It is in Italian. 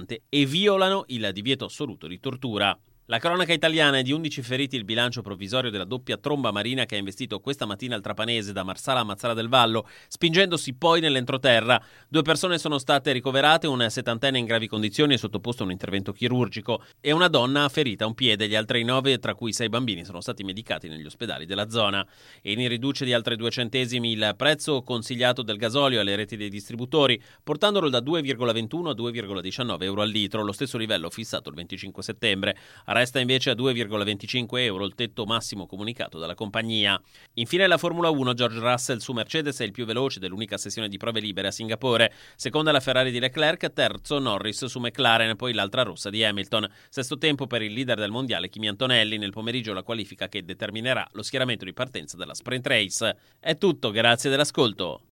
volante e violano il divieto assoluto di tortura. La cronaca italiana è di 11 feriti il bilancio provvisorio della doppia tromba marina che ha investito questa mattina il trapanese da Marsala a Mazara del Vallo, spingendosi poi nell'entroterra. 2 persone sono state ricoverate, un 70enne in gravi condizioni e sottoposto a un intervento chirurgico e una donna ha ferita un piede. Gli altri 9, tra cui 6 bambini, sono stati medicati negli ospedali della zona. Eni riduce di altri 2 centesimi il prezzo consigliato del gasolio alle reti dei distributori, portandolo da 2,21 a 2,19 euro al litro, lo stesso livello fissato il 25 settembre. Resta invece a 2,25 euro il tetto massimo comunicato dalla compagnia. Infine la Formula 1, George Russell su Mercedes è il più veloce dell'unica sessione di prove libere a Singapore. Seconda la Ferrari di Leclerc, terzo Norris su McLaren, poi l'altra rossa di Hamilton. Sesto tempo per il leader del mondiale Kimi Antonelli, nel pomeriggio la qualifica che determinerà lo schieramento di partenza della sprint race. È tutto, grazie dell'ascolto.